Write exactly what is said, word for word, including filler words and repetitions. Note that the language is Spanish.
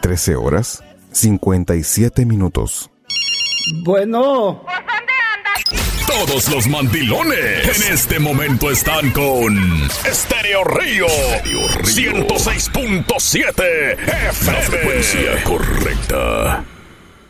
trece horas, cincuenta y siete minutos. Bueno. Todos los mandilones en este momento están con Estéreo Río, ciento seis punto siete F M. La frecuencia correcta.